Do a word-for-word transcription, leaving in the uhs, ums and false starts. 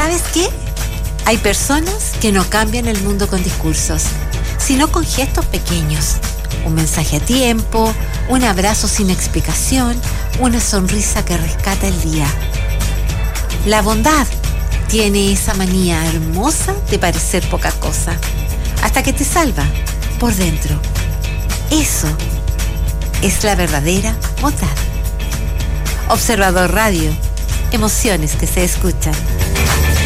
¿sabes qué? Hay personas que no cambian el mundo con discursos, sino con gestos pequeños. Un mensaje a tiempo, un abrazo sin explicación, una sonrisa que rescata el día. La bondad tiene esa manía hermosa de parecer poca cosa, hasta que te salva por dentro. Eso es la verdadera bondad. Observador Radio, emociones que se escuchan.